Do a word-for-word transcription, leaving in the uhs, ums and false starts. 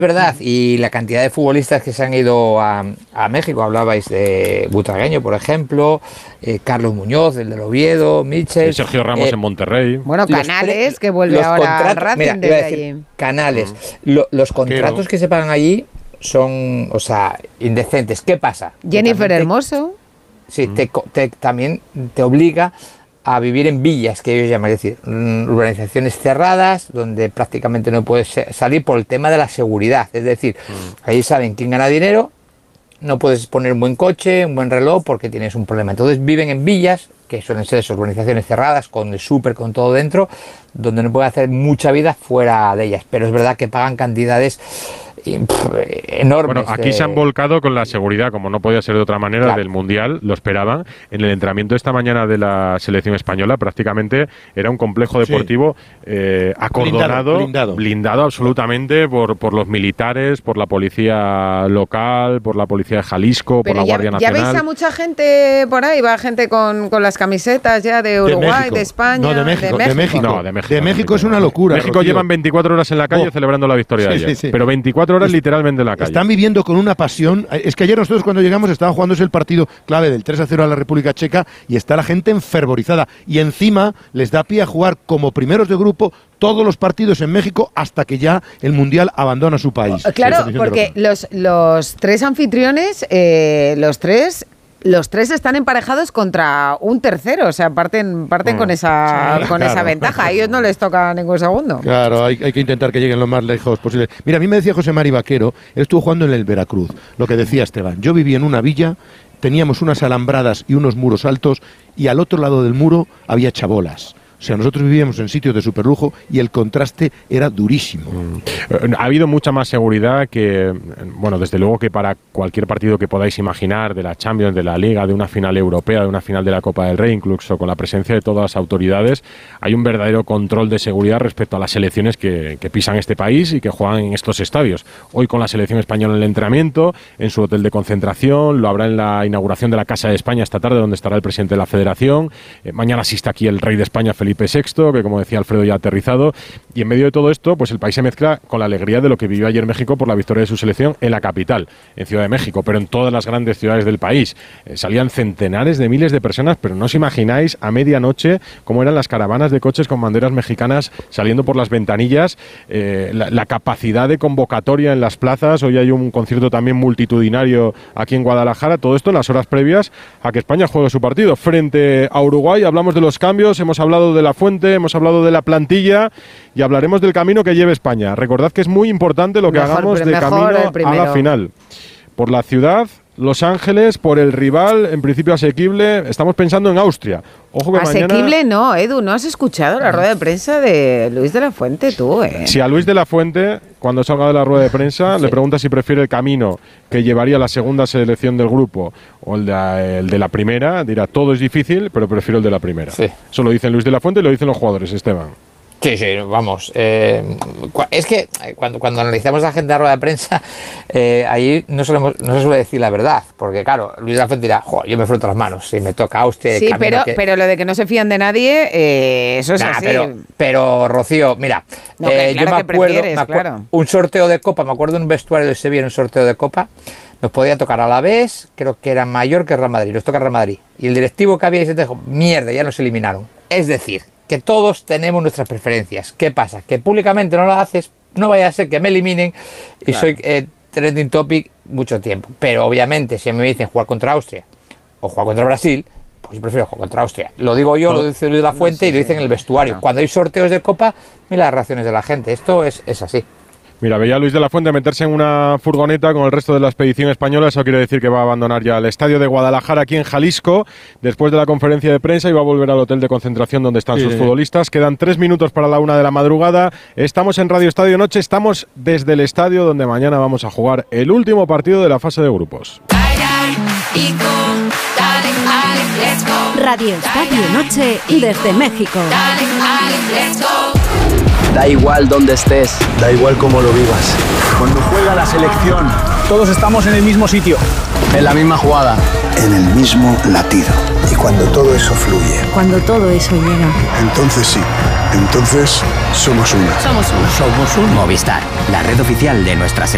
verdad, y la cantidad de futbolistas que se han ido a, a México, hablabais de Butragueño, por ejemplo, eh, Carlos Muñoz, el del Oviedo, Michel, Sergio Ramos eh, en Monterrey. Bueno, Canales, que vuelve ahora al Racing mira, desde decir, allí. Canales. Mm. Lo, los contratos Quiero. que se pagan allí son, o sea, indecentes. ¿Qué pasa? Jennifer te, Hermoso. Sí, mm. te, te, también te obliga a vivir en villas, que ellos llaman, es decir, urbanizaciones cerradas, donde prácticamente no puedes salir por el tema de la seguridad. Es decir, mm. ahí saben quién gana dinero, no puedes poner un buen coche, un buen reloj, porque tienes un problema. Entonces viven en villas, que suelen ser esas urbanizaciones cerradas, con el súper, con todo dentro, donde no pueden hacer mucha vida fuera de ellas. Pero es verdad que pagan cantidades enormes. Bueno, aquí de... se han volcado con la seguridad, como no podía ser de otra manera, claro. del Mundial, lo esperaban. En el entrenamiento esta mañana de la selección española, prácticamente era un complejo deportivo sí. eh, acordonado, blindado, blindado. blindado absolutamente por, por los militares, por la policía local, por la policía de Jalisco, Pero por la ya, Guardia Nacional. ¿Ya veis a mucha gente por ahí? Va gente con, con las camisetas ya de Uruguay, de, de España, no, de México. De México, de México. No, de México, de México es una locura. México Rocío. llevan veinticuatro horas en la calle oh. celebrando la victoria sí, de ayer. Sí, sí. Pero veinticuatro horas es, literalmente en la calle. Están viviendo con una pasión. Es que ayer nosotros cuando llegamos estaba jugándose el partido clave del tres a cero a la República Checa y está la gente enfervorizada. Y encima les da pie a jugar como primeros de grupo todos los partidos en México hasta que ya el Mundial abandona su país. Claro, porque los, los tres anfitriones, eh, los tres... Los tres están emparejados contra un tercero, o sea, parten, parten mm. con esa sí, con claro. esa ventaja. A ellos no les toca ningún segundo. Claro, hay, hay que intentar que lleguen lo más lejos posible. Mira, a mí me decía José Mari Vaquero, él estuvo jugando en el Veracruz, lo que decía Esteban. Yo viví en una villa, teníamos unas alambradas y unos muros altos, y al otro lado del muro había chabolas. O sea, nosotros vivíamos en sitios de superlujo y el contraste era durísimo. Mm. Ha habido mucha más seguridad que, bueno, desde luego que para cualquier partido que podáis imaginar, de la Champions, de la Liga, de una final europea, de una final de la Copa del Rey, incluso con la presencia de todas las autoridades, hay un verdadero control de seguridad respecto a las selecciones que, que pisan este país y que juegan en estos estadios. Hoy con la selección española en el entrenamiento, en su hotel de concentración, lo habrá en la inauguración de la Casa de España esta tarde, donde estará el presidente de la Federación. Eh, mañana asiste aquí el rey de España, Felipe sexto, que como decía Alfredo ya ha aterrizado, y en medio de todo esto pues el país se mezcla con la alegría de lo que vivió ayer México por la victoria de su selección en la capital, en Ciudad de México, pero en todas las grandes ciudades del país. Eh, salían centenares de miles de personas, pero no os imagináis a medianoche cómo eran las caravanas de coches con banderas mexicanas saliendo por las ventanillas, eh, la, la capacidad de convocatoria en las plazas. Hoy hay un concierto también multitudinario aquí en Guadalajara, todo esto en las horas previas a que España juegue su partido frente a Uruguay. Hablamos de los cambios, hemos hablado de la fuente, hemos hablado de la plantilla y hablaremos del camino que lleve España. Recordad que es muy importante lo que mejor, hagamos de camino a la final. Por la ciudad, Los Ángeles, por el rival, en principio asequible. Estamos pensando en Austria. Ojo que asequible mañana... no, Edu, ¿no has escuchado la rueda de prensa de Luis de la Fuente tú? Eh? Si a Luis de la Fuente, cuando salga de la rueda de prensa, sí. le pregunta si prefiere el camino que llevaría la segunda selección del grupo o el de, el de la primera, dirá, todo es difícil, pero prefiero el de la primera. Sí. Eso lo dicen Luis de la Fuente y lo dicen los jugadores, Esteban. Sí, sí, vamos. Eh, es que cuando, cuando analizamos a la gente de la rueda de prensa, eh, ahí no, solemos, no se suele decir la verdad, porque claro, Luis de la Fuente dirá, jo, yo me froto las manos, si me toca Austria. Sí, pero, que... pero lo de que no se fían de nadie, eh, eso es nah, así. Pero, pero, Rocío, mira, no, eh, claro yo me acuerdo, prefieres, me acuerdo claro. un sorteo de Copa, me acuerdo en un vestuario de Sevilla, en un sorteo de Copa, nos podía tocar a la vez, creo que era mayor que Real Madrid, nos toca Real Madrid. Y el directivo que había y se dijo, mierda, ya nos eliminaron. Es decir, que todos tenemos nuestras preferencias. ¿Qué pasa? Que públicamente no lo haces, no vaya a ser que me eliminen y claro. soy eh, trending topic mucho tiempo. Pero obviamente, si me dicen jugar contra Austria o jugar contra Brasil, pues yo prefiero jugar contra Austria. Lo digo yo, lo dice Luis de la Fuente sí, y lo dicen en el vestuario. Claro. Cuando hay sorteos de Copa, mira las reacciones de la gente. Esto es, es así. Mira, veía a Luis de la Fuente meterse en una furgoneta con el resto de la expedición española. Eso quiere decir que va a abandonar ya el estadio de Guadalajara aquí en Jalisco después de la conferencia de prensa y va a volver al hotel de concentración donde están sí, sus sí. futbolistas. Quedan tres minutos para la una de la madrugada. Estamos en Radio Estadio Noche. Estamos desde el estadio donde mañana vamos a jugar el último partido de la fase de grupos. Radio Estadio Noche desde México. Da igual donde estés, da igual cómo lo vivas. Cuando juega la selección, todos estamos en el mismo sitio, en la misma jugada, en el mismo latido. Y cuando todo eso fluye, cuando todo eso llega, entonces sí, entonces somos uno. Somos uno. Somos uno. Movistar, la red oficial de nuestra selección.